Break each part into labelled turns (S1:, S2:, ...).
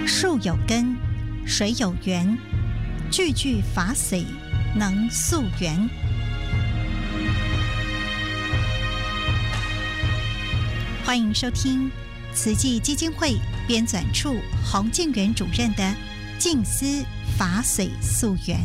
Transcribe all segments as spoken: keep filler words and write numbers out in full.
S1: 树有根，水有源，句句法髓能溯源。欢迎收听慈济基金会编纂处洪建元主任的《静思法髓溯源》。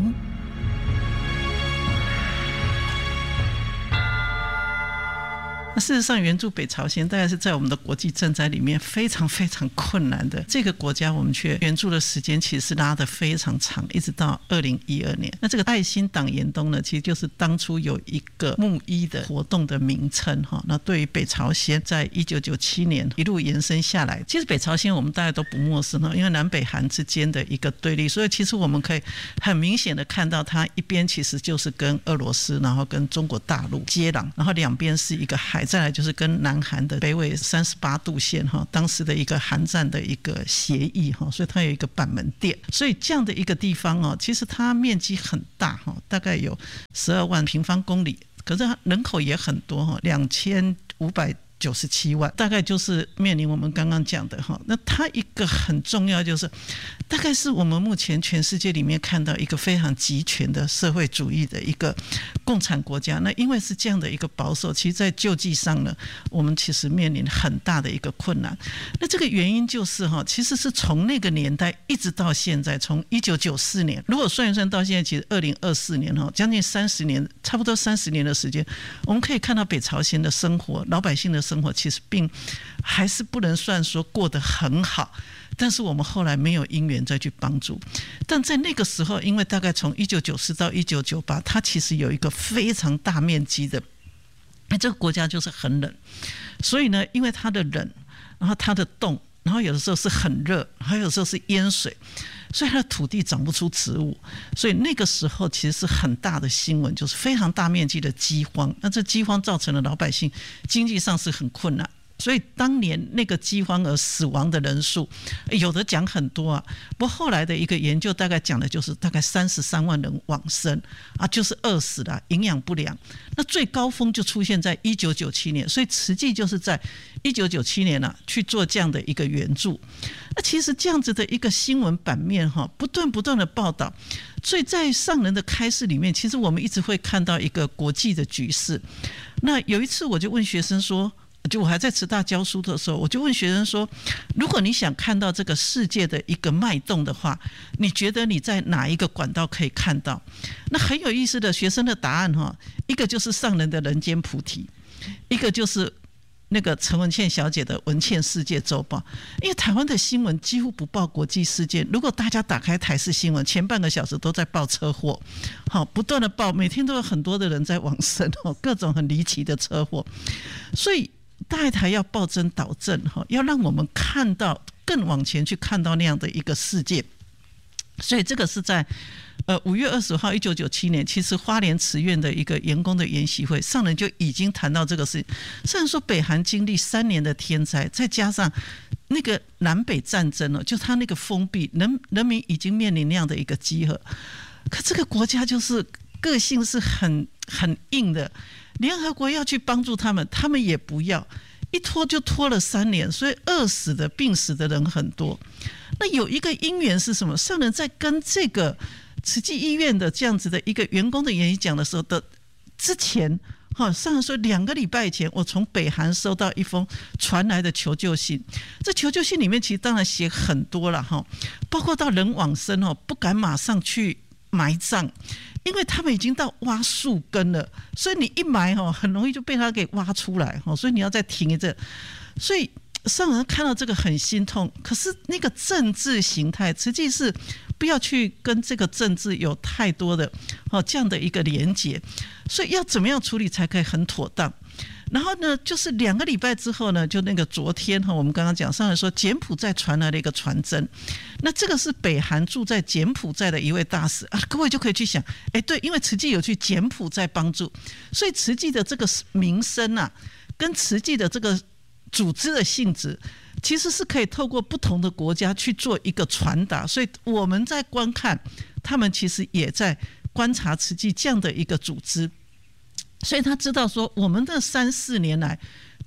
S2: 事实上，援助北朝鲜大概是在我们的国际赈灾里面非常非常困难的。这个国家我们却援助的时间其实是拉得非常长，一直到二零一二年。那这个爱心党严冬呢，其实就是当初有一个募医的活动的名称哈。那对于北朝鲜，在一九九七年一路延伸下来，其实北朝鲜我们大家都不陌生哈，因为南北韩之间的一个对立，所以其实我们可以很明显的看到，它一边其实就是跟俄罗斯，然后跟中国大陆接壤，然后两边是一个海。再来就是跟南韩的北纬三十八度线当时的一个韩战的一个协议，所以它有一个板门店。所以这样的一个地方其实它面积很大，大概有十二万平方公里，可是它人口也很多，两千五百九十七万，大概就是面临我们刚刚讲的。那它一个很重要就是大概是我们目前全世界里面看到一个非常集权的社会主义的一个共产国家。那因为是这样的一个保守，其实在救济上呢，我们其实面临很大的一个困难。那这个原因就是其实是从那个年代一直到现在，从一九九四年如果算一算到现在，其实二零二四年将近三十年，差不多三十年的时间，我们可以看到北朝鲜的生活，老百姓的生活其实并还是不能算说过得很好，但是我们后来没有因缘再去帮助。但在那个时候，因为大概从一九九四到一九九八，它其实有一个非常大面积的，这个国家就是很冷，所以呢，因为它的冷，然后它的冻，然后有的时候是很热，还有时候是淹水，所以它的土地长不出植物，所以那个时候其实是很大的新闻，就是非常大面积的饥荒。那这饥荒造成了老百姓经济上是很困难，所以当年那个饥荒而死亡的人数，有的讲很多啊，不过后来的一个研究大概讲的就是大概三十三万人往生啊，就是饿死了，营养不良。那最高峰就出现在一九九七年，所以慈济就是在一九九七年啊去做这样的一个援助。那其实这样子的一个新闻版面哈，不断不断的报道，所以在上人的开示里面，其实我们一直会看到一个国际的局势。那有一次我就问学生说，就我还在慈大教书的时候，我就问学生说，如果你想看到这个世界的一个脉动的话，你觉得你在哪一个管道可以看到？那很有意思的学生的答案哈，一个就是上人的人间菩提，一个就是那个陈文茜小姐的文茜世界周报。因为台湾的新闻几乎不报国际事件，如果大家打开台视新闻，前半个小时都在报车祸，好，不断的报，每天都有很多的人在往生，各种很离奇的车祸。所以大台要报真导正，要让我们看到更往前去看到那样的一个世界。所以这个是在呃五月二十号一九九七年，其实花莲慈院的一个员工的研习会，上人就已经谈到这个事情。虽然说北韩经历三年的天灾，再加上那个南北战争哦，就他那个封闭，人人民已经面临那样的一个饥饿，可这个国家就是个性是很很硬的。联合国要去帮助他们，他们也不要，一拖就拖了三年，所以饿死的病死的人很多。那有一个因缘是什么？上人在跟这个慈济医院的这样子的一个员工的演讲的时候的之前，上人说两个礼拜以前，我从北韩收到一封传来的求救信。这求救信里面其实当然写很多了，包括到人往生不敢马上去埋葬，因为他们已经到挖树根了，所以你一埋很容易就被他给挖出来，所以你要再停一阵。所以上人看到这个很心痛，可是那个政治形态实际是不要去跟这个政治有太多的这样的一个连结，所以要怎么样处理才可以很妥当。然后呢，就是两个礼拜之后呢，就那个昨天我们刚刚讲上来说，柬埔寨传来了一个传真，那这个是北韩住在柬埔寨的一位大使啊，各位就可以去想，哎，对，因为慈济有去柬埔寨帮助，所以慈济的这个名声啊，跟慈济的这个组织的性质，其实是可以透过不同的国家去做一个传达，所以我们在观看，他们其实也在观察慈济这样的一个组织。所以他知道说，我们的三四年来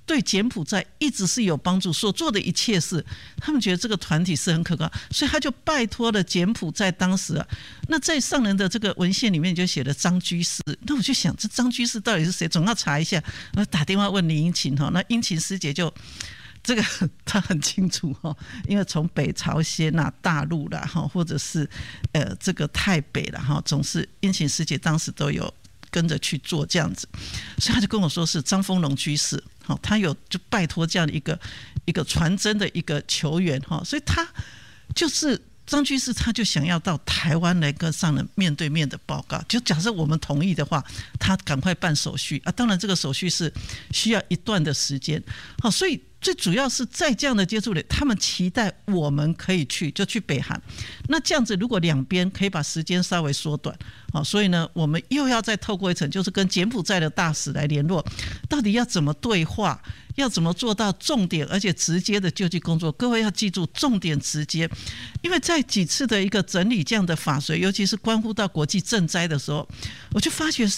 S2: 对柬埔寨一直是有帮助，所做的一切事，他们觉得这个团体是很可靠，所以他就拜托了柬埔寨当时啊，那在上人的这个文献里面就写了张居士，那我就想这张居士到底是谁，总要查一下，我打电话问林英琴哈，那英琴师姐就。这个他很清楚哈，因为从北朝鲜呐、大陆啦哈，或者是呃这个泰北啦哈，总是英琴师姐当时都有跟着去做这样子，所以他就跟我说是张丰隆居士，好，他有就拜托这样的一个一个传真的一个球员哈，所以他就是张居士，他就想要到台湾来跟上人面对面的报告，就假设我们同意的话，他赶快办手续啊，当然这个手续是需要一段的时间，好，所以。最主要是在这样的接触里，他们期待我们可以去，就去北韩。那这样子，如果两边可以把时间稍微缩短，好，所以呢，我们又要再透过一层，就是跟柬埔寨的大使来联络，到底要怎么对话，要怎么做到重点而且直接的救济工作。各位要记住，重点直接，因为在几次的一个整理这样的法随，尤其是关乎到国际赈灾的时候，我就发觉